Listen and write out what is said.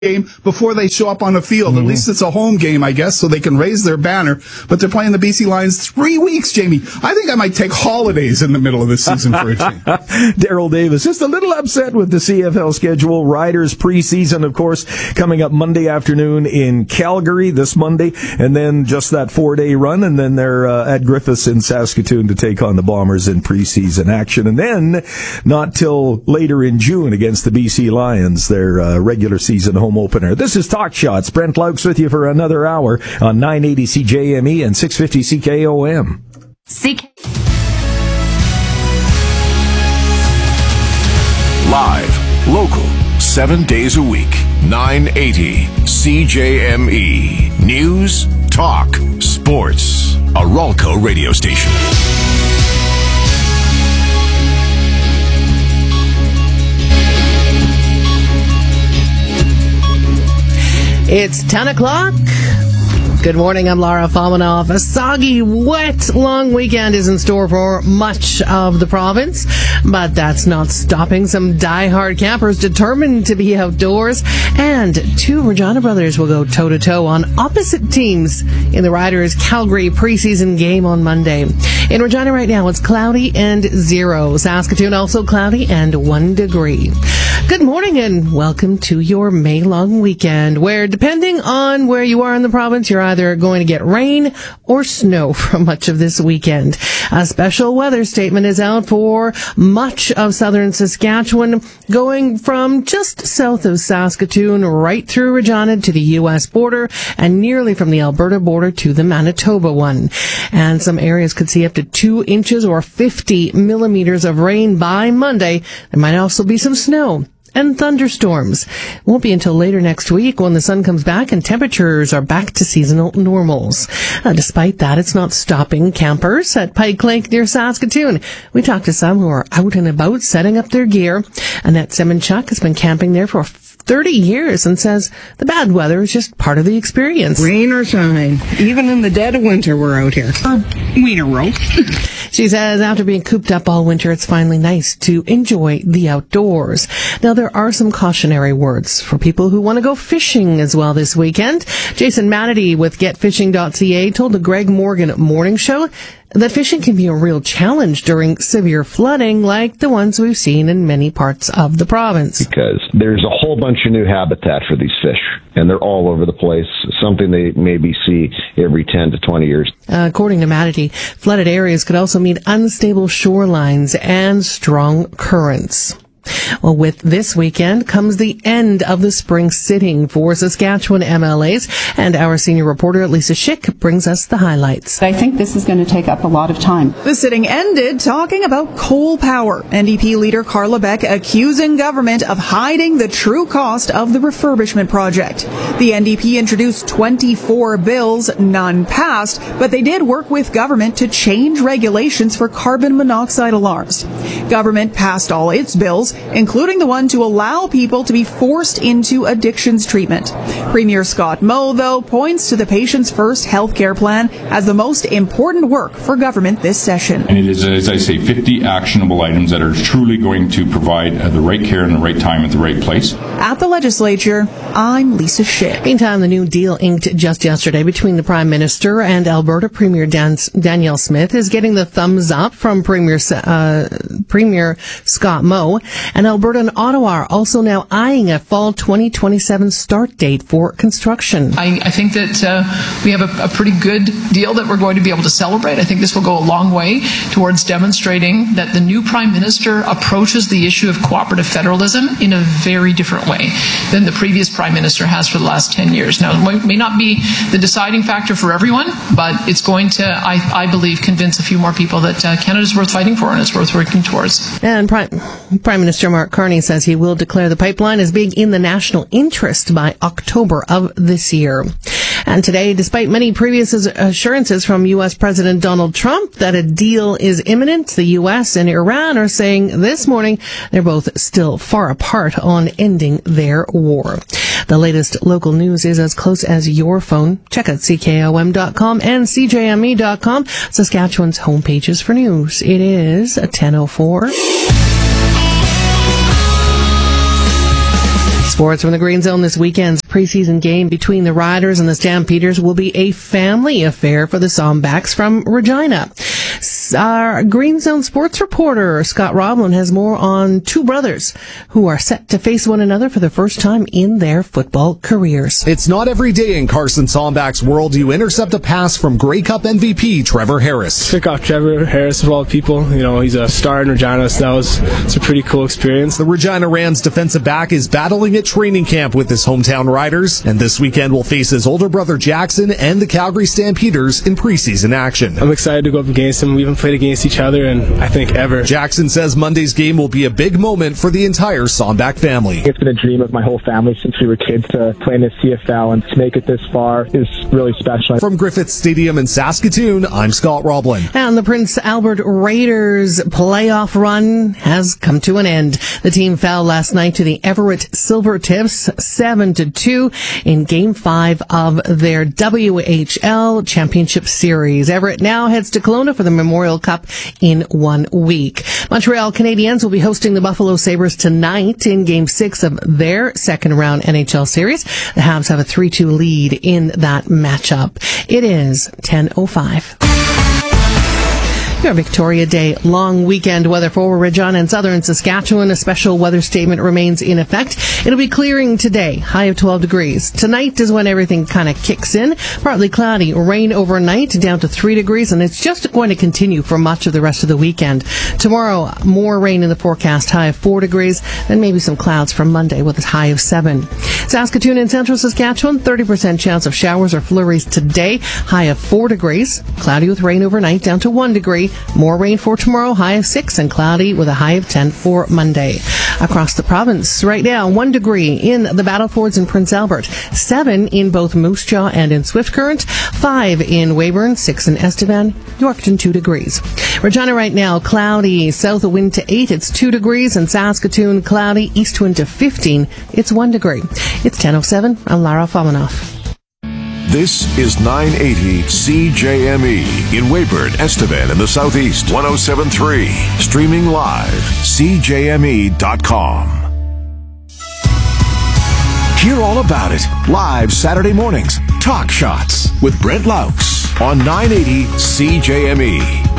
game before they show up on the field. At least it's a home game, I guess, so they can raise their banner. But they're playing the BC Lions 3 weeks, Jamie. I think I might take holidays in the middle of this season for a team. Darryl Davis, just a little upset with the CFL schedule. Riders preseason, of course, coming up Monday afternoon in Calgary this Monday, and then just that 4-day run, and then they're at Griffiths in Saskatoon to take on the Bombers in preseason action. And then not till later in June against the BC Lions, their regular season home opener. This is Talk Shots. Brent Laux with you for another hour on 980 CJME and 650 CKOM. Live, local, 7 days a week, 980 CJME. News, talk, sports. A Ralco radio station. It's 10 o'clock. Good morning, I'm Lara Fominov. A soggy, wet, long weekend is in store for much of the province, but that's not stopping some die-hard campers determined to be outdoors. And two Regina brothers will go toe-to-toe on opposite teams in the Riders' Calgary preseason game on Monday. In Regina right now, it's cloudy and 0. Saskatoon also cloudy and 1 degree. Good morning and welcome to your May-long weekend, where depending on where you are in the province, you're either going to get rain or snow for much of this weekend. A special weather statement is out for much of southern Saskatchewan, going from just south of Saskatoon right through Regina to the U.S. border and nearly from the Alberta border to the Manitoba one. And some areas could see up to 2 inches or 50 millimeters of rain by Monday. There might also be some snow and thunderstorms. Won't be until later next week when the sun comes back and temperatures are back to seasonal normals. Despite that, it's not stopping campers at Pike Lake near Saskatoon. We talked to some who are out and about setting up their gear. Annette Semenchuk has been camping there for 30 years and says the bad weather is just part of the experience. Rain or shine, even in the dead of winter, we're out here. Wiener roast. She says after being cooped up all winter, it's finally nice to enjoy the outdoors. Now, there are some cautionary words for people who want to go fishing as well this weekend. Jason Mannity with GetFishing.ca told the Greg Morgan Morning Show that fishing can be a real challenge during severe flooding like the ones we've seen in many parts of the province. Because there's a whole bunch of new habitat for these fish, and they're all over the place, something they maybe see every 10 to 20 years. According to Mannity, flooded areas could also mean unstable shorelines and strong currents. Well, with this weekend comes the end of the spring sitting for Saskatchewan MLAs, and our senior reporter Lisa Schick brings us the highlights. I think this is going to take up a lot of time. The sitting ended talking about coal power. NDP leader Carla Beck accusing government of hiding the true cost of the refurbishment project. The NDP introduced 24 bills, none passed, but they did work with government to change regulations for carbon monoxide alarms. Government passed all its bills, including the one to allow people to be forced into addictions treatment. Premier Scott Moe, though, points to the Patients First healthcare plan as the most important work for government this session. And it is, as I say, 50 actionable items that are truly going to provide the right care in the right time at the right place. At the legislature, I'm Lisa Schick. Meantime, the new deal inked just yesterday between the Prime Minister and Alberta Premier Danielle Smith is getting the thumbs up from Premier Scott Moe. And Alberta and Ottawa are also now eyeing a fall 2027 start date for construction. I think that we have a pretty good deal that we're going to be able to celebrate. I think this will go a long way towards demonstrating that the new Prime Minister approaches the issue of cooperative federalism in a very different way than the previous Prime Minister has for the last 10 years. Now, it may not be the deciding factor for everyone, but it's going to, I believe, convince a few more people that Canada's worth fighting for and it's worth working towards. And Prime Minister Mark Carney says he will declare the pipeline as being in the national interest by October of this year. And today, despite many previous assurances from U.S. President Donald Trump that a deal is imminent, the U.S. and Iran are saying this morning they're both still far apart on ending their war. The latest local news is as close as your phone. Check out CKOM.com and CJME.com, Saskatchewan's homepages for news. It is 10:04. Sports from the Green Zone this weekend's preseason game between the Riders and the Stampeders will be a family affair for the Sombacks from Regina. Our Green Zone sports reporter, Scott Roblin, has more on two brothers who are set to face one another for the first time in their football careers. It's not every day in Carson Sombak's world you intercept a pass from Grey Cup MVP Trevor Harris. Pick off Trevor Harris of all people. You know, he's a star in Regina, so it's a pretty cool experience. The Regina Rams defensive back is battling at training camp with his hometown Riders, and this weekend will face his older brother Jackson and the Calgary Stampeders in preseason action. I'm excited to go up against him. We haven't played against each other and I think ever. Jackson says Monday's game will be a big moment for the entire Sombak family. It's been a dream of my whole family since we were kids to play in the CFL, and to make it this far is really special. From Griffith Stadium in Saskatoon, I'm Scott Roblin. And the Prince Albert Raiders playoff run has come to an end. The team fell last night to the Everett Silvertips 7-2 in Game 5 of their WHL Championship Series. Everett now heads to Kelowna for the Memorial Cup in 1 week. Montreal Canadiens will be hosting the Buffalo Sabres tonight in Game 6 of their second round NHL series. The Habs have a 3-2 lead in that matchup. It is 10:05. Your Victoria Day long weekend weather for Regina and southern Saskatchewan. A special weather statement remains in effect. It'll be clearing today, high of 12 degrees. Tonight is when everything kind of kicks in. Partly cloudy, rain overnight down to 3 degrees, and it's just going to continue for much of the rest of the weekend. Tomorrow, more rain in the forecast, high of 4 degrees, then maybe some clouds from Monday with a high of 7. Saskatoon and central Saskatchewan, 30% chance of showers or flurries today, high of 4 degrees. Cloudy with rain overnight down to 1 degree. More rain for tomorrow, high of 6, and cloudy with a high of 10 for Monday. Across the province, right now, 1 degree in the Battlefords in Prince Albert, 7 in both Moose Jaw and in Swift Current, 5 in Weyburn, 6 in Estevan, Yorkton 2 degrees. Regina right now, cloudy, south wind to 8, it's 2 degrees, and Saskatoon, cloudy, east wind to 15, it's 1 degree. It's 10:07, I'm Lara Famanoff. This is 980 CJME in Weyburn, Estevan, in the Southeast. 107.3. Streaming live. CJME.com. Hear all about it live Saturday mornings. Talk Shots with Brent Laux on 980 CJME.